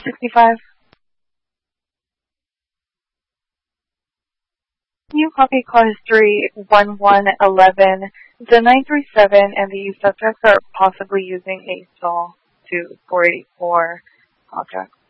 465. New copy call history 1111. The 937 and the suspects are possibly using a stall to 484 contract.